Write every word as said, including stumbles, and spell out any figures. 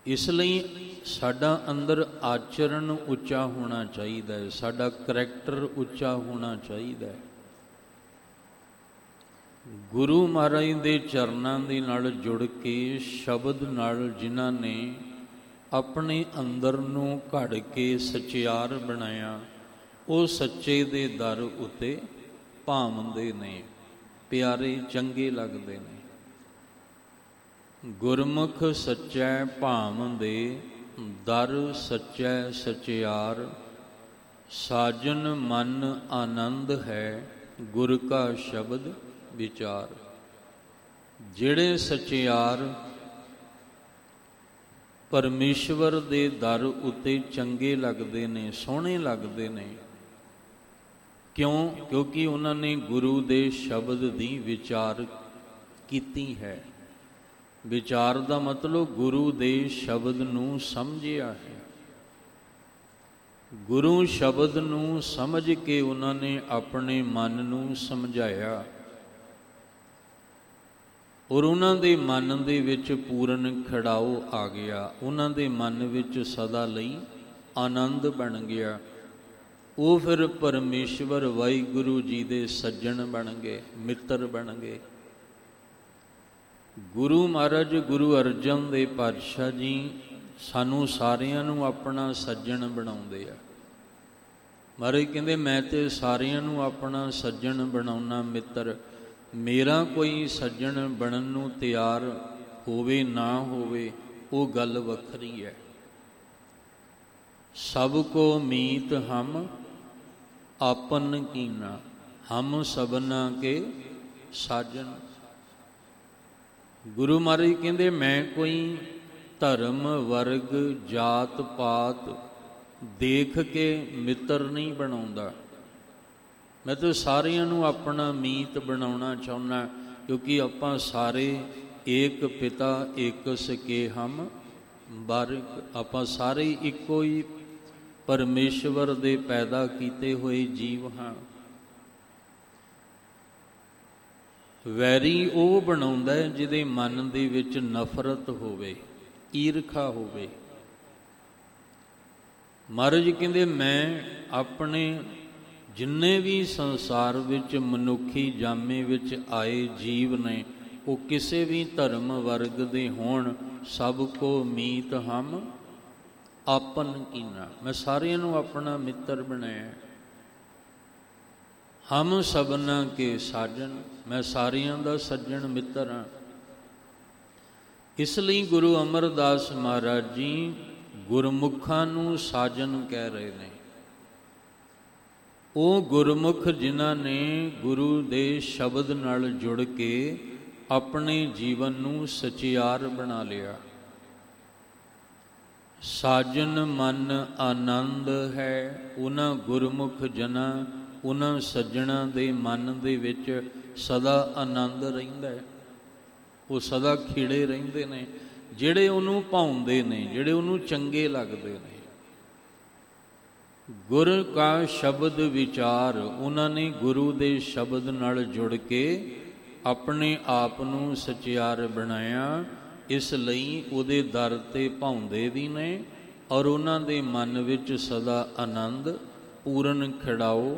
ਇਸ ਲਈ ਸਾਡਾ ਅੰਦਰ ਆਚਰਣ ਉੱਚਾ ਹੋਣਾ ਚਾਹੀਦਾ ਹੈ, ਸਾਡਾ ਕਰੈਕਟਰ ਉੱਚਾ ਹੋਣਾ ਚਾਹੀਦਾ ਹੈ। ਗੁਰੂ ਮਹਾਰਾਜ ਦੇ ਚਰਨਾਂ ਦੇ ਨਾਲ ਜੁੜ ਕੇ, ਸ਼ਬਦ ਨਾਲ ਜਿਨ੍ਹਾਂ ਨੇ ਆਪਣੇ ਅੰਦਰ ਨੂੰ ਘੜ ਕੇ ਸਚਿਆਰ ਬਣਾਇਆ, ਉਹ ਸੱਚੇ ਦੇ ਦਰ ਉੱਤੇ ਭਾਵਦੇ ਨੇ, ਪਿਆਰੇ ਚੰਗੇ ਲੱਗਦੇ ਨੇ। ਗੁਰਮੁਖ ਸੱਚੈ ਭਾਵਦੇ, ਦਰ ਸੱਚੈ ਸਚਿਆਰ, ਸਾਜਨ ਮਨ ਆਨੰਦ ਹੈ, ਗੁਰ ਕਾ ਸ਼ਬਦ ਵਿਚਾਰ। ਜਿਹੜੇ ਸਚਿਆਰ ਪਰਮੇਸ਼ਵਰ ਦੇ ਦਰ ਉੱਤੇ ਚੰਗੇ ਲੱਗਦੇ ਨੇ, ਸੋਹਣੇ ਲੱਗਦੇ ਨੇ, ਕਿਉਂ? ਕਿਉਂਕਿ ਉਹਨਾਂ ਨੇ ਗੁਰੂ ਦੇ ਸ਼ਬਦ ਦੀ ਵਿਚਾਰ ਕੀਤੀ ਹੈ। ਵਿਚਾਰ ਦਾ ਮਤਲਬ ਗੁਰੂ ਦੇ ਸ਼ਬਦ ਨੂੰ ਸਮਝਿਆ ਹੈ। ਗੁਰੂ ਸ਼ਬਦ ਨੂੰ ਸਮਝ ਕੇ ਉਹਨਾਂ ਨੇ ਆਪਣੇ ਮਨ ਨੂੰ ਸਮਝਾਇਆ, ਔਰ ਉਹਨਾਂ ਦੇ ਮਨ ਦੇ ਵਿੱਚ ਪੂਰਨ ਖੜਾਓ ਆ ਗਿਆ। ਉਹਨਾਂ ਦੇ ਮਨ ਵਿੱਚ ਸਦਾ ਲਈ ਆਨੰਦ ਬਣ ਗਿਆ। ਉਹ ਫਿਰ ਪਰਮੇਸ਼ਵਰ ਵਾਹਿਗੁਰੂ ਜੀ ਦੇ ਸੱਜਣ ਬਣ ਗਏ, ਮਿੱਤਰ ਬਣ ਗਏ। ਗੁਰੂ ਮਹਾਰਾਜ ਗੁਰੂ ਅਰਜਨ ਦੇਵ ਪਾਤਸ਼ਾਹ ਜੀ ਸਾਨੂੰ ਸਾਰਿਆਂ ਨੂੰ ਆਪਣਾ ਸੱਜਣ ਬਣਾਉਂਦੇ ਆ। ਮਹਾਰਾਜ ਕਹਿੰਦੇ, ਮੈਂ ਤੇ ਸਾਰਿਆਂ ਨੂੰ ਆਪਣਾ ਸੱਜਣ ਬਣਾਉਣਾ, ਮਿੱਤਰ। ਮੇਰਾ ਕੋਈ ਸੱਜਣ ਬਣਨ ਨੂੰ ਤਿਆਰ ਹੋਵੇ ਨਾ ਹੋਵੇ, ਉਹ ਗੱਲ ਵੱਖਰੀ ਹੈ। ਸਭ ਕੋ ਮੀਤ ਹਮ ਆਪਨ ਕੀਨਾ, ਹਮ ਸਭਨਾ ਕੇ ਸਾਜਨ। ਗੁਰੂ ਮਹਾਰਾਜ ਕਹਿੰਦੇ, ਮੈਂ ਕੋਈ ਧਰਮ, ਵਰਗ, ਜਾਤ ਪਾਤ ਦੇਖ ਕੇ ਮਿੱਤਰ ਨਹੀਂ ਬਣਾਉਂਦਾ। ਮੈਂ ਤਾਂ ਸਾਰਿਆਂ ਨੂੰ ਆਪਣਾ ਮੀਤ ਬਣਾਉਣਾ ਚਾਹੁੰਦਾ, ਕਿਉਂਕਿ ਆਪਾਂ ਸਾਰੇ ਏਕ ਪਿਤਾ ਏਕ ਸਕੇ ਹਮ ਬਾਰਿਕ। ਆਪਾਂ ਸਾਰੇ ਇੱਕੋ ਹੀ ਪਰਮੇਸ਼ਵਰ ਦੇ ਪੈਦਾ ਕੀਤੇ ਹੋਏ ਜੀਵ ਹਾਂ। ਵੈਰੀ ਉਹ ਬਣਾਉਂਦਾ ਹੈ ਜਿਹਦੇ ਮਨ ਦੇ ਵਿੱਚ ਨਫ਼ਰਤ ਹੋਵੇ, ਈਰਖਾ ਹੋਵੇ। ਮਹਾਰਾਜ ਕਹਿੰਦੇ, ਮੈਂ ਆਪਣੇ ਜਿੰਨੇ ਵੀ ਸੰਸਾਰ ਵਿੱਚ ਮਨੁੱਖੀ ਜਾਮੇ ਵਿੱਚ ਆਏ ਜੀਵ ਨੇ, ਉਹ ਕਿਸੇ ਵੀ ਧਰਮ ਵਰਗ ਦੇ ਹੋਣ, ਸਭ ਕੋ ਮੀਤ ਹਮ ਆਪਨ ਕੀਨਾ। ਮੈਂ ਸਾਰਿਆਂ ਨੂੰ ਆਪਣਾ ਮਿੱਤਰ ਬਣਾਇਆ। ਹਮ ਸਭਨਾ ਕੇ ਸਾਜਨ, ਮੈਂ ਸਾਰਿਆਂ ਦਾ ਸੱਜਣ ਮਿੱਤਰ ਹਾਂ। ਇਸ ਲਈ ਗੁਰੂ ਅਮਰਦਾਸ ਮਹਾਰਾਜ ਜੀ ਗੁਰਮੁਖਾਂ ਨੂੰ ਸਾਜਨ ਕਹਿ ਰਹੇ ਨੇ। ਉਹ ਗੁਰਮੁਖ ਜਿਨ੍ਹਾਂ ਨੇ ਗੁਰੂ ਦੇ ਸ਼ਬਦ ਨਾਲ ਜੁੜ ਕੇ ਆਪਣੇ ਜੀਵਨ ਨੂੰ ਸਚਿਆਰ ਬਣਾ ਲਿਆ। ਸਾਜਨ ਮਨ ਆਨੰਦ ਹੈ। ਉਹਨਾਂ ਗੁਰਮੁਖ ਜਨਾਂ, ਉਹਨਾਂ ਸੱਜਣਾਂ ਦੇ ਮਨ ਦੇ ਵਿੱਚ ਸਦਾ ਆਨੰਦ ਰਹਿੰਦਾ ਹੈ। ਉਹ ਸਦਾ ਖਿੜੇ ਰਹਿੰਦੇ ਨੇ, ਜਿਹੜੇ ਉਹਨੂੰ ਭਾਉਂਦੇ ਨੇ, ਜਿਹੜੇ ਉਹਨੂੰ ਚੰਗੇ ਲੱਗਦੇ ਨੇ। ਗੁਰ ਕਾ ਸ਼ਬਦ ਵਿਚਾਰ, ਉਹਨਾਂ ਨੇ ਗੁਰੂ ਦੇ ਸ਼ਬਦ ਨਾਲ ਜੁੜ ਕੇ ਆਪਣੇ ਆਪ ਨੂੰ ਸਚਿਆਰ ਬਣਾਇਆ। ਇਸ ਲਈ ਉਹਦੇ ਦਰ 'ਤੇ ਭਾਉਂਦੇ ਵੀ ਨੇ, ਔਰ ਉਹਨਾਂ ਦੇ ਮਨ ਵਿੱਚ ਸਦਾ ਆਨੰਦ ਪੂਰਨ ਖਿੜਾਓ